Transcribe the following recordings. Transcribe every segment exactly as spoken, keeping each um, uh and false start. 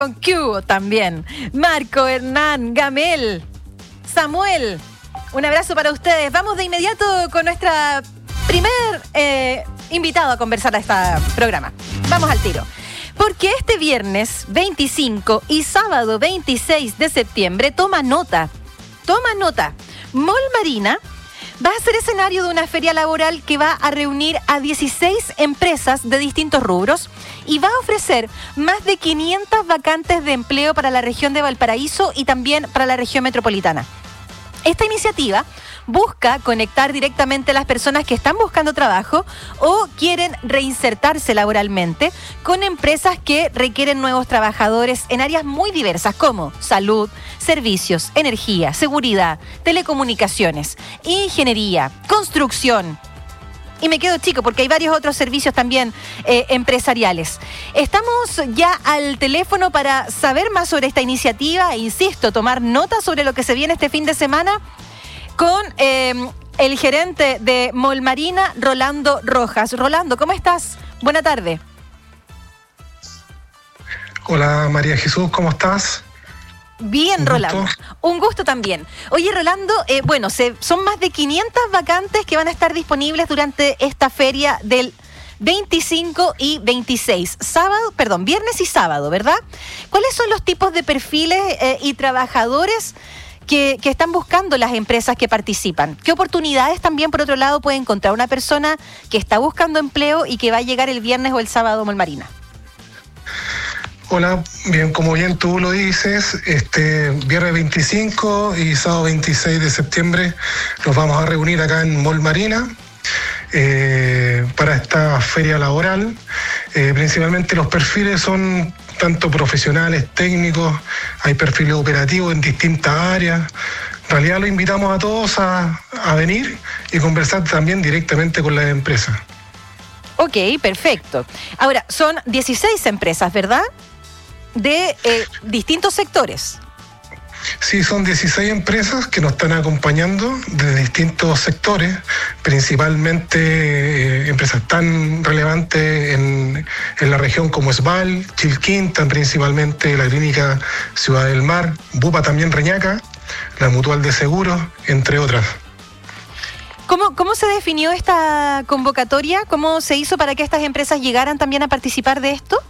Con Q también. Marco, Hernán, Gamel, Samuel, un abrazo para ustedes. Vamos de inmediato con nuestra primer eh, invitado a conversar a este programa. Vamos al tiro. Porque este viernes veinticinco y sábado veintiséis de septiembre, toma nota, toma nota, Mall Marina va a ser escenario de una feria laboral que va a reunir a dieciséis empresas de distintos rubros y va a ofrecer más de quinientas vacantes de empleo para la región de Valparaíso y también para la región metropolitana. Esta iniciativa busca conectar directamente a las personas que están buscando trabajo o quieren reinsertarse laboralmente con empresas que requieren nuevos trabajadores en áreas muy diversas como salud, servicios, energía, seguridad, telecomunicaciones, ingeniería, construcción. Y me quedo chico porque hay varios otros servicios también eh, empresariales. Estamos ya al teléfono para saber más sobre esta iniciativa e, insisto, tomar nota sobre lo que se viene este fin de semana con eh, el gerente de Mall Marina, Rolando Rojas. Rolando, ¿cómo estás? Buena tarde. Hola María Jesús, ¿cómo estás? Bien, Rolando. Un gusto también. Oye, Rolando, eh, bueno, se, son más de quinientas vacantes que van a estar disponibles durante esta feria del veinticinco y veintiséis. Sábado, perdón, viernes y sábado, ¿verdad? ¿Cuáles son los tipos de perfiles eh, y trabajadores que, que están buscando las empresas que participan? ¿Qué oportunidades también, por otro lado, puede encontrar una persona que está buscando empleo y que va a llegar el viernes o el sábado a Mall Marina? Hola, bien, como bien tú lo dices, este viernes veinticinco y sábado veintiséis de septiembre nos vamos a reunir acá en Mall Marina eh, para esta feria laboral. Eh, principalmente los perfiles son tanto profesionales, técnicos, hay perfiles operativos en distintas áreas. En realidad los invitamos a todos a, a venir y conversar también directamente con las empresas. Ok, perfecto. Ahora, son dieciséis empresas, ¿verdad? De eh, distintos sectores. Sí, son dieciséis empresas que nos están acompañando de distintos sectores, principalmente eh, empresas tan relevantes en, en la región como Esval, Chilquinta, principalmente la Clínica Ciudad del Mar, Bupa también Reñaca, la Mutual de Seguros, entre otras. ¿Cómo, ¿Cómo se definió esta convocatoria? ¿Cómo se hizo para que estas empresas llegaran también a participar de esto?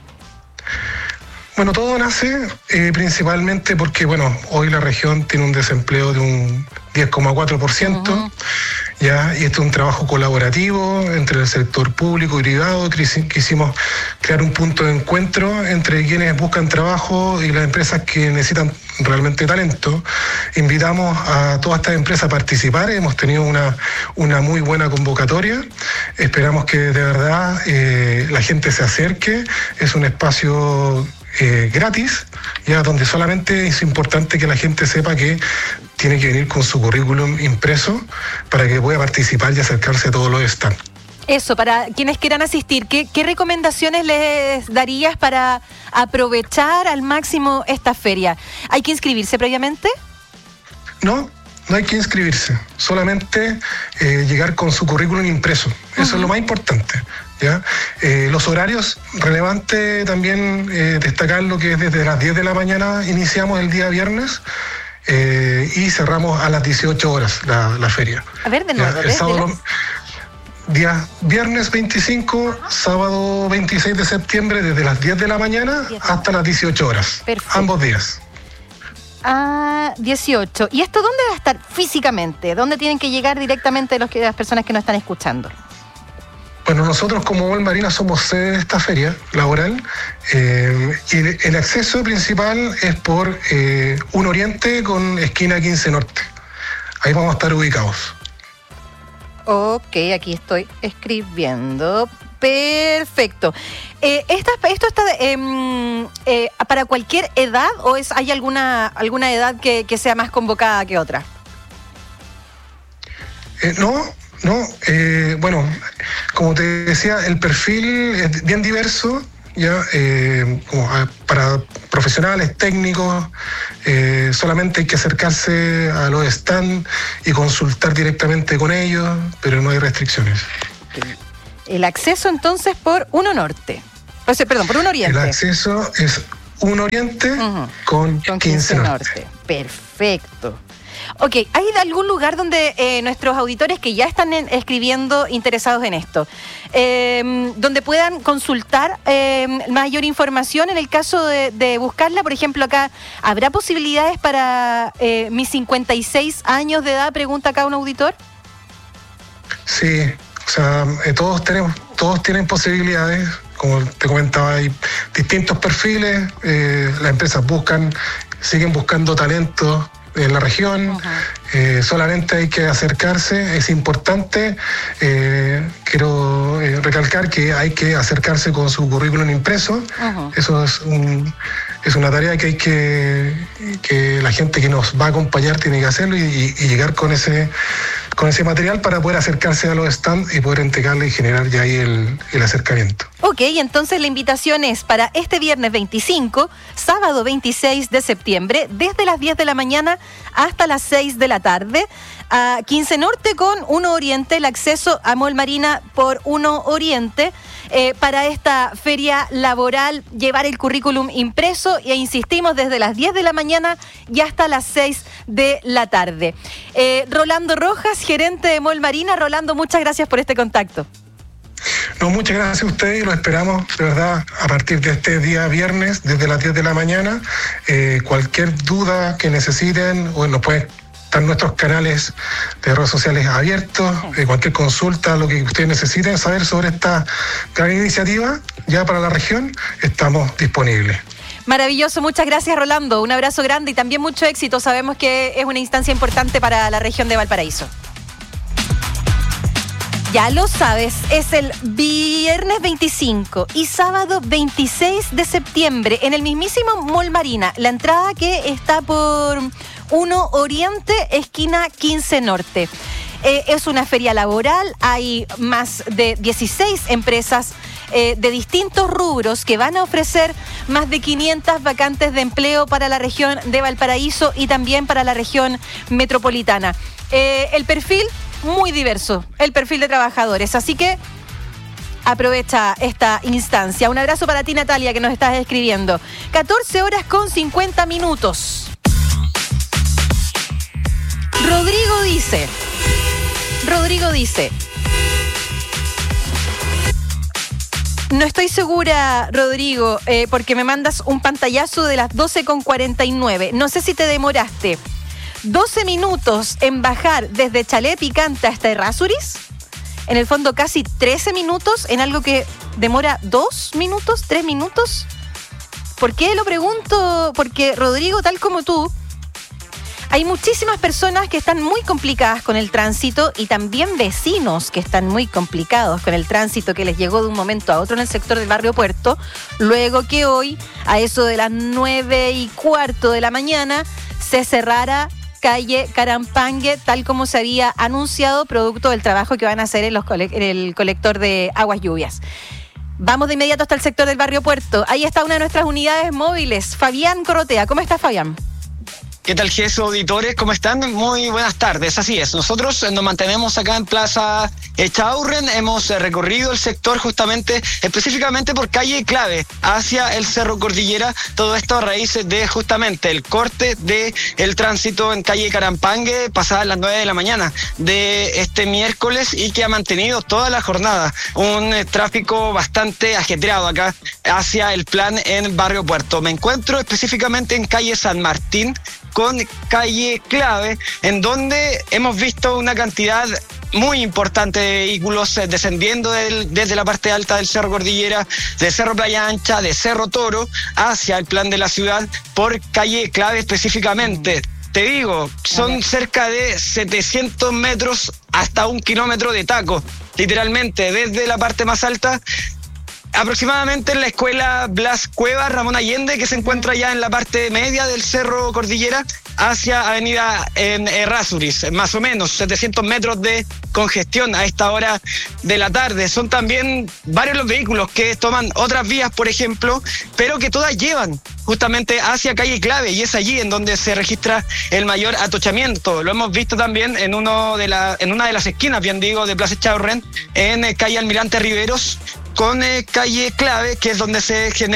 Bueno, todo nace eh, principalmente porque, bueno, hoy la región tiene un desempleo de un diez coma cuatro por ciento, uh-huh. ya, y esto es un trabajo colaborativo entre el sector público y privado. Quisimos crear un punto de encuentro entre quienes buscan trabajo y las empresas que necesitan realmente talento. Invitamos a todas estas empresas a participar, hemos tenido una, una muy buena convocatoria, esperamos que de verdad eh, la gente se acerque, es un espacio Eh, gratis, ya donde solamente es importante que la gente sepa que tiene que venir con su currículum impreso para que pueda participar y acercarse a todos los stands. Eso, para quienes quieran asistir, ¿qué, qué recomendaciones les darías para aprovechar al máximo esta feria? ¿Hay que inscribirse previamente? No, no hay que inscribirse, solamente eh, llegar con su currículum impreso, eso uh-huh. es lo más importante. ¿Ya? Eh, los horarios, relevante también eh, destacar lo que es desde las diez de la mañana iniciamos el día viernes eh, y cerramos a las dieciocho horas la, la feria. A ver, de nuevo, el sábado, día viernes veinticinco, sábado veintiséis de septiembre, desde las diez de la mañana hasta las dieciocho horas. Perfecto. Ambos días. Ah, dieciocho. ¿Y esto dónde va a estar físicamente? ¿Dónde tienen que llegar directamente los que, las personas que nos están escuchando? Bueno, nosotros como Mall Marina somos sede de esta feria laboral eh, y el, el acceso principal es por eh, un oriente con esquina quince Norte. Ahí vamos a estar ubicados. Ok, aquí estoy escribiendo. Perfecto. Eh, esta, ¿Esto está eh, eh, para cualquier edad o es hay alguna, alguna edad que, que sea más convocada que otra? Eh, no. No, eh, bueno, como te decía, el perfil es bien diverso, ya eh, como para profesionales, técnicos, eh, solamente hay que acercarse a los stands y consultar directamente con ellos, pero no hay restricciones. El acceso entonces por Uno Norte, o sea, perdón, por Uno Oriente. El acceso es uno Oriente uh-huh. con, con quince Norte. Norte. Perfecto. Ok, ¿hay algún lugar donde eh, nuestros auditores que ya están en, escribiendo interesados en esto, eh, donde puedan consultar eh, mayor información en el caso de, de buscarla? Por ejemplo, acá, ¿habrá posibilidades para eh, mis cincuenta y seis años de edad? Pregunta acá un auditor. Sí, o sea, eh, todos tenemos, todos tienen posibilidades. Como te comentaba, hay distintos perfiles, eh, las empresas buscan, siguen buscando talento en la región, uh-huh. eh, solamente hay que acercarse, es importante, eh, quiero eh, recalcar que hay que acercarse con su currículum impreso, uh-huh. eso es un, es una tarea que hay que, que la gente que nos va a acompañar tiene que hacerlo y, y, y llegar con ese con ese material para poder acercarse a los stands y poder entregarle y generar ya ahí el, el acercamiento. Ok, entonces la invitación es para este viernes veinticinco, sábado veintiséis de septiembre, desde las diez de la mañana hasta las seis de la tarde, a quince Norte con uno Oriente, el acceso a Mall Marina por uno Oriente, eh, para esta feria laboral, llevar el currículum impreso e insistimos desde las diez de la mañana y hasta las seis de la tarde. Eh, Rolando Rojas, gerente de Mall Marina. Rolando, muchas gracias por este contacto. No, muchas gracias a ustedes y los esperamos, de verdad, a partir de este día viernes, desde las diez de la mañana. Eh, cualquier duda que necesiten, o nos pueden estar nuestros canales de redes sociales abiertos, eh, cualquier consulta, lo que ustedes necesiten saber sobre esta gran iniciativa, ya para la región, estamos disponibles. Maravilloso, muchas gracias Rolando, un abrazo grande y también mucho éxito, sabemos que es una instancia importante para la región de Valparaíso. Ya lo sabes, es el viernes veinticinco y sábado veintiséis de septiembre en el mismísimo Mall Marina. La entrada que está por uno Oriente, esquina quince Norte. Eh, es una feria laboral, hay más de dieciséis empresas eh, de distintos rubros que van a ofrecer más de quinientas vacantes de empleo para la región de Valparaíso y también para la región metropolitana. Eh, el perfil... muy diverso, el perfil de trabajadores, así que aprovecha esta instancia. Un abrazo para ti, Natalia, que nos estás escribiendo. catorce horas con cincuenta minutos. Rodrigo dice, Rodrigo dice, no estoy segura, Rodrigo, eh, porque me mandas un pantallazo de las doce con cuarenta y nueve. No sé si te demoraste doce minutos en bajar desde Chalé Picante hasta Errázuriz. En el fondo casi trece minutos en algo que demora dos minutos, tres minutos. ¿Por qué lo pregunto? Porque, Rodrigo, tal como tú, hay muchísimas personas que están muy complicadas con el tránsito y también vecinos que están muy complicados con el tránsito que les llegó de un momento a otro en el sector del barrio Puerto, luego que hoy, a eso de las nueve y cuarto de la mañana, se cerrara calle Carampangue, tal como se había anunciado, producto del trabajo que van a hacer en, los cole- en el colector de aguas lluvias. Vamos de inmediato hasta el sector del barrio Puerto. Ahí está una de nuestras unidades móviles, Fabián Corrotea. ¿Cómo estás, Fabián? ¿Qué tal, Jesús, auditores? ¿Cómo están? Muy buenas tardes. Así es, nosotros nos mantenemos acá en Plaza Echaurren. Hemos recorrido el sector justamente, específicamente por calle Clave, hacia el Cerro Cordillera. Todo esto a raíz de justamente el corte de el tránsito en calle Carampangue pasadas las nueve de la mañana de este miércoles y que ha mantenido toda la jornada un eh, tráfico bastante ajetreado acá hacia el plan en Barrio Puerto. Me encuentro específicamente en calle San Martín, con calle Clave, en donde hemos visto una cantidad muy importante de vehículos eh, descendiendo del, desde la parte alta del Cerro Cordillera, de Cerro Playa Ancha, de Cerro Toro, hacia el plan de la ciudad, por calle Clave específicamente. Te digo, son cerca de setecientos metros hasta un kilómetro de taco, literalmente, desde la parte más alta, aproximadamente en la escuela Blas Cuevas Ramón Allende, que se encuentra ya en la parte media del Cerro Cordillera, hacia avenida en Errázuriz, más o menos setecientos metros de congestión a esta hora de la tarde. Son también varios los vehículos que toman otras vías, por ejemplo, pero que todas llevan justamente hacia calle Clave, y es allí en donde se registra el mayor atochamiento. Lo hemos visto también en uno de la, en una de las esquinas, bien digo, de Plaza Echaurren, en eh, calle Almirante Riveros, con eh, calle Clave, que es donde se genera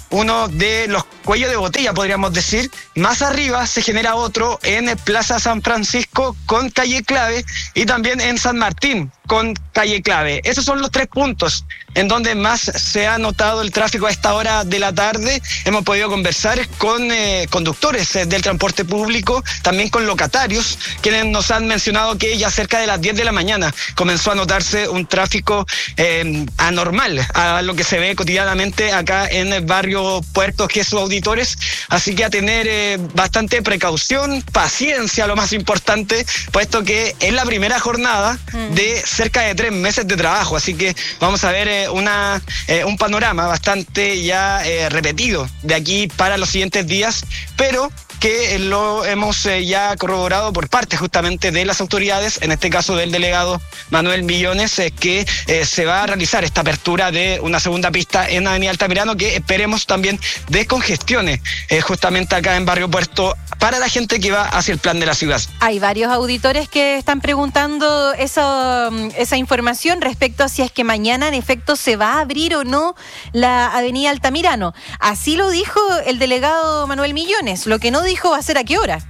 uno de los cuellos de botella, podríamos decir. Más arriba se genera otro en Plaza San Francisco con calle Clave y también en San Martín con calle Clave. Esos son los tres puntos en donde más se ha notado el tráfico a esta hora de la tarde. Hemos podido conversar con eh, conductores eh, del transporte público, también con locatarios, quienes nos han mencionado que ya cerca de las diez de la mañana comenzó a notarse un tráfico eh, anormal a lo que se ve cotidianamente acá en el barrio Puerto Jesús Auditores. Así que a tener eh, bastante precaución, paciencia, lo más importante, puesto que es la primera jornada mm. de cerca de tres meses de trabajo. Así que vamos a ver eh, una eh, un panorama bastante ya eh, repetido de aquí para los siguientes días, pero que lo hemos eh, ya corroborado por parte justamente de las autoridades, en este caso del delegado Manuel Millones, eh, que eh, se va a realizar esta apertura de una segunda pista en Avenida Altamirano, que esperemos también descongestione eh, justamente acá en Barrio Puerto para la gente que va hacia el plan de la ciudad. Hay varios auditores que están preguntando eso, esa información respecto a si es que mañana en efecto se va a abrir o no la Avenida Altamirano. Así lo dijo el delegado Manuel Millones, lo que no dijo va a ser a qué hora.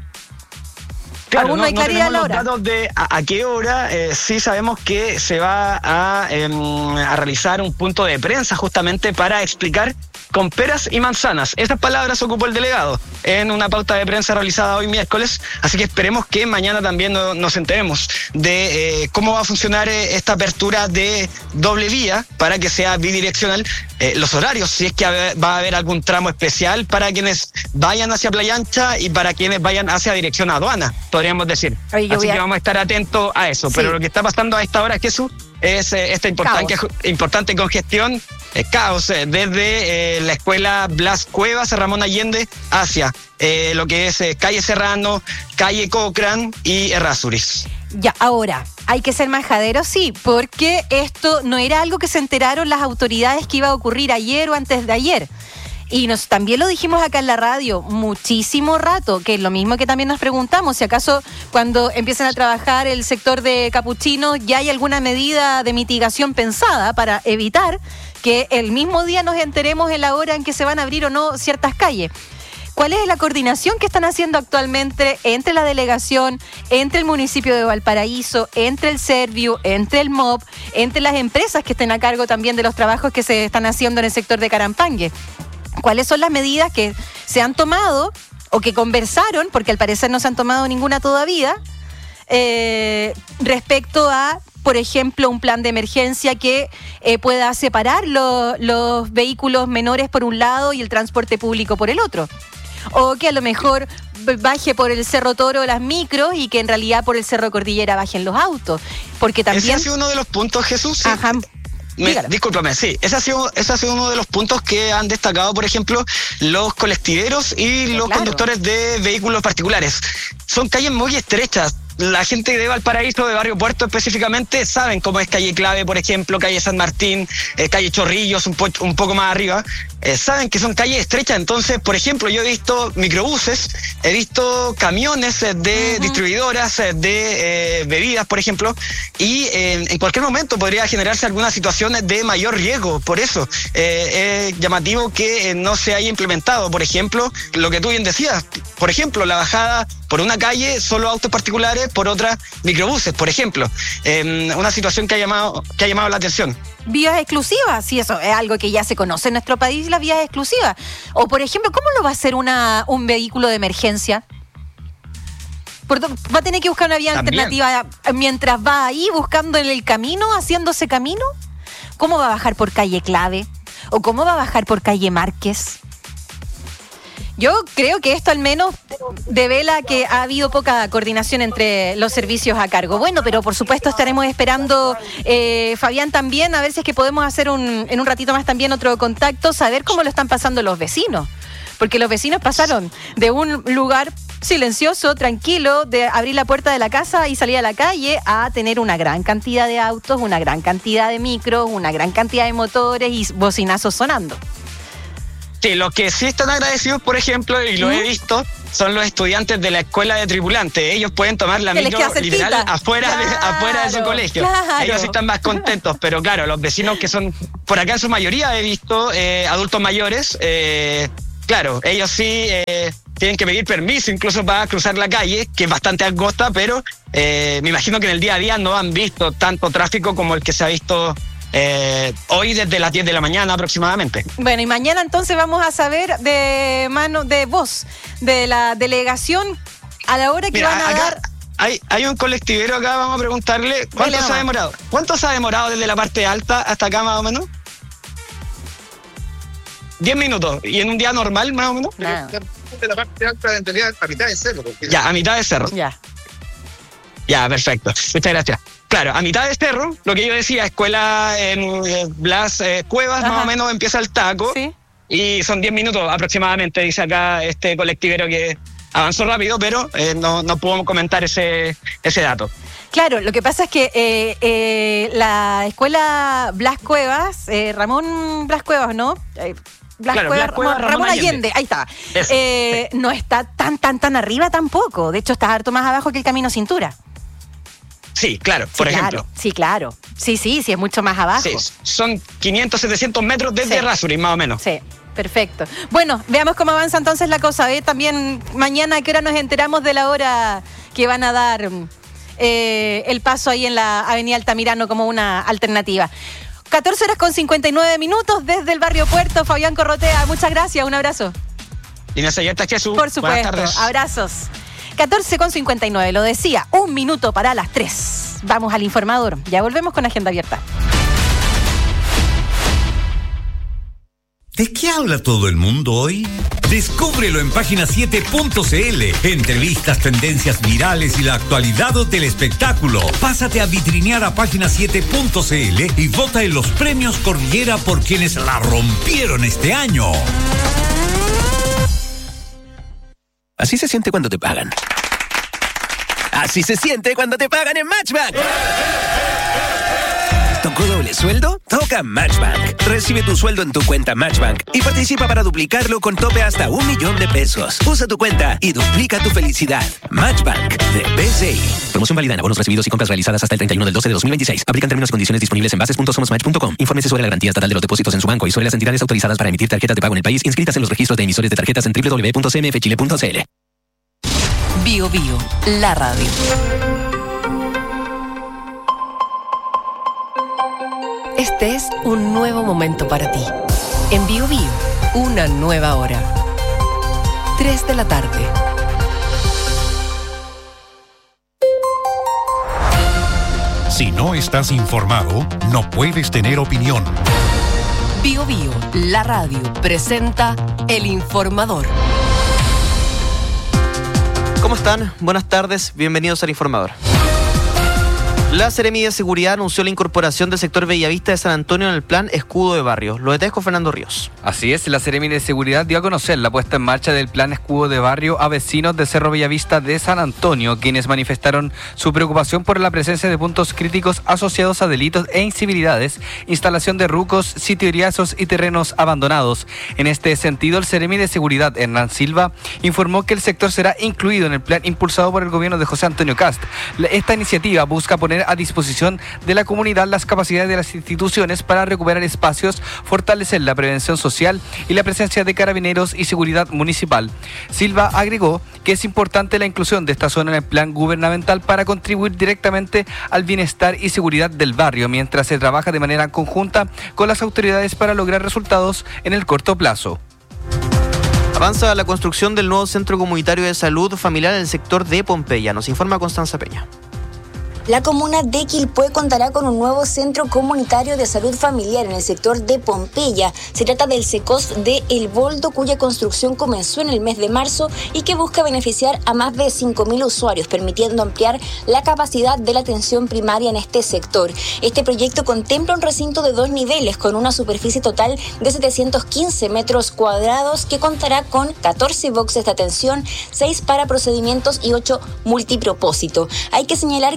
Claro, Aún no, no hay claridad a la hora. Datos de a, a qué hora, eh, sí sabemos que se va a, eh, a realizar un punto de prensa justamente para explicar con peras y manzanas. Esas palabras ocupó el delegado en una pauta de prensa realizada hoy miércoles, así que esperemos que mañana también no, nos enteremos de eh, cómo va a funcionar eh, esta apertura de doble vía para que sea bidireccional, eh, los horarios, si es que va a haber algún tramo especial para quienes vayan hacia Playa Ancha y para quienes vayan hacia dirección a aduana, podríamos decir. Oye, así a... que vamos a estar atentos a eso, sí. Pero lo que está pasando a esta hora, Jesús, es eh, esta importante, importante congestión, eh, caos eh, desde eh, la escuela Blas Cuevas, Ramón Allende, hacia eh, lo que es eh, calle Serrano, calle Cochrane y Errázuriz. Ya, ahora, hay que ser majaderos, sí, porque esto no era algo que se enteraron las autoridades que iba a ocurrir ayer o antes de ayer. Y nos también lo dijimos acá en la radio muchísimo rato, que es lo mismo que también nos preguntamos, si acaso cuando empiezan a trabajar el sector de capuchinos ya hay alguna medida de mitigación pensada para evitar que el mismo día nos enteremos en la hora en que se van a abrir o no ciertas calles. ¿Cuál es la coordinación que están haciendo actualmente entre la delegación, entre el municipio de Valparaíso, entre el Serviu, entre el M O B, entre las empresas que estén a cargo también de los trabajos que se están haciendo en el sector de Carampangue? ¿Cuáles son las medidas que se han tomado o que conversaron, porque al parecer no se han tomado ninguna todavía, eh, respecto a, por ejemplo, un plan de emergencia que eh, pueda separar lo, los vehículos menores por un lado y el transporte público por el otro? O que a lo mejor baje por el Cerro Toro las micros y que en realidad por el Cerro Cordillera bajen los autos. Porque también... Ese ha sido uno de los puntos, Jesús. Sí. Ajá. Me, discúlpame, sí, ese ha, sido, ese ha sido uno de los puntos que han destacado, por ejemplo, los colectiveros y los claro. conductores de vehículos particulares. Son calles muy estrechas. La gente de Valparaíso, de Barrio Puerto específicamente, saben cómo es calle Clave, por ejemplo, calle San Martín, eh, calle Chorrillos, un, po un poco más arriba. Eh, saben que son calles estrechas, entonces, por ejemplo, yo he visto microbuses, he visto camiones eh, de uh-huh. distribuidoras eh, de eh, bebidas, por ejemplo, y eh, en cualquier momento podría generarse alguna situación de mayor riesgo. Por eso eh, es llamativo que eh, no se haya implementado, por ejemplo, lo que tú bien decías, por ejemplo, la bajada por una calle, solo autos particulares, por otra, microbuses, por ejemplo. Eh, una situación que ha llamado, que ha llamado la atención. Vías exclusivas, sí, eso es algo que ya se conoce en nuestro país, las vías exclusivas. O, por ejemplo, ¿cómo lo va a hacer una, un vehículo de emergencia? Por, ¿Va a tener que buscar una vía También. alternativa mientras va ahí buscando en el camino, haciéndose camino? ¿Cómo va a bajar por calle Clave? ¿O cómo va a bajar por calle Márquez? Yo creo que esto al menos devela que ha habido poca coordinación entre los servicios a cargo. Bueno, pero por supuesto estaremos esperando, eh, Fabián, también, a ver si es que podemos hacer un, en un ratito más también otro contacto, saber cómo lo están pasando los vecinos. Porque los vecinos pasaron de un lugar silencioso, tranquilo, de abrir la puerta de la casa y salir a la calle, a tener una gran cantidad de autos, una gran cantidad de micros, una gran cantidad de motores y bocinazos sonando. Sí, los que sí están agradecidos, por ejemplo, y lo ¿Mm? he visto, son los estudiantes de la escuela de tripulantes. Ellos pueden tomar la micro literal afuera, claro, de, afuera de su colegio. Claro. Ellos sí están más contentos, pero claro, los vecinos que son, por acá en su mayoría he visto eh, adultos mayores, eh, claro, ellos sí eh, tienen que pedir permiso incluso para cruzar la calle, que es bastante angosta, pero eh, me imagino que en el día a día no han visto tanto tráfico como el que se ha visto Eh, hoy desde las diez de la mañana aproximadamente. Bueno, y mañana entonces vamos a saber de mano de voz de la delegación a la hora que Mira, van a acá dar. Hay, hay un colectivero acá, vamos a preguntarle cuánto Dale, se ha demorado. ¿Cuánto se ha demorado desde la parte alta hasta acá más o menos? Diez minutos. ¿Y en un día normal más o menos? No. De la parte alta en realidad a mitad de cerro. Porque... Ya, a mitad de cerro. Ya. Ya, perfecto. Muchas gracias. Claro, a mitad de cerro, lo que yo decía, escuela en eh, Blas eh, Cuevas, Ajá. más o menos empieza el taco. ¿Sí? Y son diez minutos aproximadamente, dice acá este colectivero que avanzó rápido, pero eh, no, no puedo comentar ese, ese dato. Claro, lo que pasa es que eh, eh, la escuela Blas Cuevas, eh, Ramón Blas Cuevas, ¿no? Eh, Blas claro, Cuevas, Blas Cuevas, Ramón, Ramón Allende. Allende, ahí está. Eh, sí. No está tan, tan, tan arriba tampoco. De hecho, está harto más abajo que el Camino Cintura. Sí, claro, sí, por claro, ejemplo. Sí, claro. Sí, sí, sí, es mucho más abajo. Sí, son quinientos, setecientos metros desde sí. Errázuriz, más o menos. Sí, perfecto. Bueno, veamos cómo avanza entonces la cosa. ¿eh? También mañana a qué hora nos enteramos de la hora que van a dar eh, el paso ahí en la avenida Altamirano como una alternativa. catorce horas con cincuenta y nueve minutos desde el barrio Puerto. Fabián Corrotea, muchas gracias, un abrazo. Inés Ayerta, Jesús. Por supuesto, abrazos. catorce con cincuenta y nueve, lo decía, un minuto para las tres. Vamos al informador, ya volvemos con Agenda Abierta. ¿De qué habla todo el mundo hoy? Descúbrelo en página siete punto c l. Entrevistas, tendencias virales y la actualidad del espectáculo. Pásate a vitrinear a página siete punto c l y vota en los premios Cordillera por quienes la rompieron este año. Así se siente cuando te pagan. Así se siente cuando te pagan en Matchbank. ¿Tocó doble sueldo? Toca Matchbank. Recibe tu sueldo en tu cuenta Matchbank y participa para duplicarlo con tope hasta un millón de pesos. Usa tu cuenta y duplica tu felicidad. Matchbank de B C I. Promoción válida en abonos recibidos y compras realizadas hasta el treinta y uno del doce de dos mil veintiséis. Aplican términos y condiciones disponibles en bases punto somos match punto com. Infórmese sobre la garantía estatal de los depósitos en su banco y sobre las entidades autorizadas para emitir tarjetas de pago en el país inscritas en los registros de emisores de tarjetas en doble u doble u doble u punto c m f chile punto c l. Bio Bio, la radio. Este es un nuevo momento para ti. En Bio Bio, una nueva hora. Tres de la tarde. Si no estás informado, no puedes tener opinión. Bio Bio, la radio, presenta El Informador. ¿Cómo están? Buenas tardes, bienvenidos al Informador. La Seremi de Seguridad anunció la incorporación del sector Bellavista de San Antonio en el plan Escudo de Barrio. Lo detalles con Fernando Ríos. Así es, la Seremi de Seguridad dio a conocer la puesta en marcha del plan Escudo de Barrio a vecinos de Cerro Bellavista de San Antonio, quienes manifestaron su preocupación por la presencia de puntos críticos asociados a delitos e incivilidades, instalación de rucos, sitioriazos y terrenos abandonados. En este sentido, el Seremi de Seguridad, Hernán Silva, informó que el sector será incluido en el plan impulsado por el gobierno de José Antonio Kast. Esta iniciativa busca poner a disposición de la comunidad las capacidades de las instituciones para recuperar espacios, fortalecer la prevención social y la presencia de carabineros y seguridad municipal. Silva agregó que es importante la inclusión de esta zona en el plan gubernamental para contribuir directamente al bienestar y seguridad del barrio, mientras se trabaja de manera conjunta con las autoridades para lograr resultados en el corto plazo. Avanza la construcción del nuevo Centro Comunitario de Salud Familiar en el sector de Pompeya. Nos informa Constanza Peña. La comuna de Quilpué contará con un nuevo centro comunitario de salud familiar en el sector de Pompeya. Se trata del SECOS de El Boldo, cuya construcción comenzó en el mes de marzo y que busca beneficiar a más de cinco mil usuarios, permitiendo ampliar la capacidad de la atención primaria en este sector. Este proyecto contempla un recinto de dos niveles con una superficie total de setecientos quince metros cuadrados que contará con catorce boxes de atención, seis para procedimientos y ocho multipropósito. Hay que señalar que esta nueva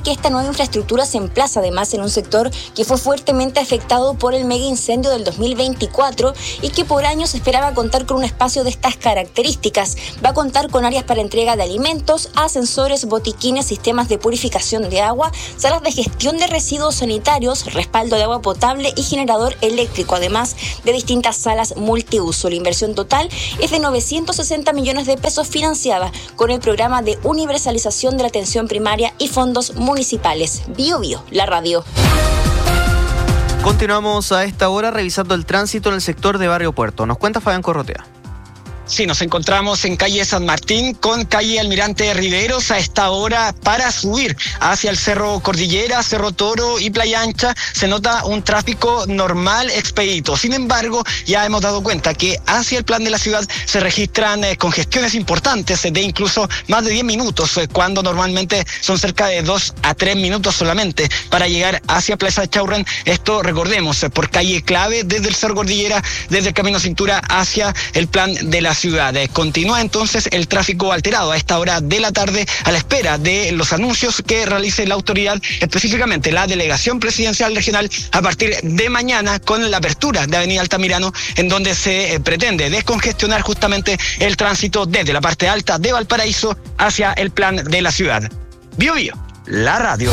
nueva infraestructura se emplaza además en un sector que fue fuertemente afectado por el mega incendio del dos mil veinticuatro y que por años esperaba contar con un espacio de estas características. Va a contar con áreas para entrega de alimentos, ascensores, botiquines, sistemas de purificación de agua, salas de gestión de residuos sanitarios, respaldo de agua potable y generador eléctrico, además de distintas salas multiuso. La inversión total es de novecientos sesenta millones de pesos, financiada con el programa de universalización de la atención primaria y fondos municipales. Bio Bio, la radio. Continuamos a esta hora revisando el tránsito en el sector de Barrio Puerto. Nos cuenta Fabián Corrotea. Sí, nos encontramos en calle San Martín con calle Almirante Riveros a esta hora para subir hacia el Cerro Cordillera, Cerro Toro y Playa Ancha. Se nota un tráfico normal expedito. Sin embargo, ya hemos dado cuenta que hacia el plan de la ciudad se registran eh, congestiones importantes de incluso más de diez minutos, eh, cuando normalmente son cerca de dos a tres minutos solamente para llegar hacia Plaza Chaurren. Esto, recordemos, eh, por calle clave desde el Cerro Cordillera, desde el Camino Cintura hacia el plan de la ciudad. Continúa entonces el tráfico alterado a esta hora de la tarde a la espera de los anuncios que realice la autoridad, específicamente la Delegación Presidencial Regional, a partir de mañana con la apertura de Avenida Altamirano, en donde se eh, pretende descongestionar justamente el tránsito desde la parte alta de Valparaíso hacia el plan de la ciudad. Bio Bio, la radio.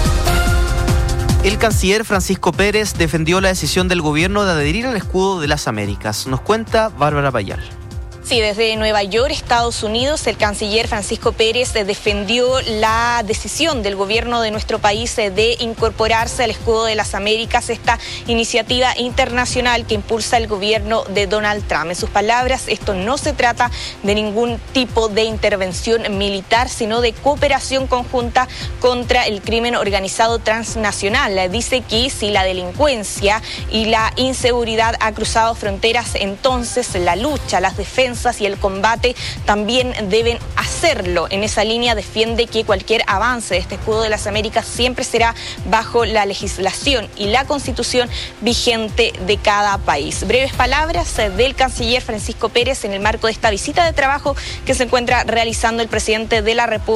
El canciller Francisco Pérez defendió la decisión del gobierno de adherir al escudo de las Américas. Nos cuenta Bárbara Payal. Sí, desde Nueva York, Estados Unidos, el canciller Francisco Pérez defendió la decisión del gobierno de nuestro país de incorporarse al escudo de las Américas, esta iniciativa internacional que impulsa el gobierno de Donald Trump. En sus palabras, esto no se trata de ningún tipo de intervención militar, sino de cooperación conjunta contra el crimen organizado transnacional. Dice que si la delincuencia y la inseguridad ha cruzado fronteras, entonces la lucha, las defensas y el combate también deben hacerlo. En esa línea defiende que cualquier avance de este escudo de las Américas siempre será bajo la legislación y la constitución vigente de cada país. Breves palabras del canciller Francisco Pérez en el marco de esta visita de trabajo que se encuentra realizando el presidente de la República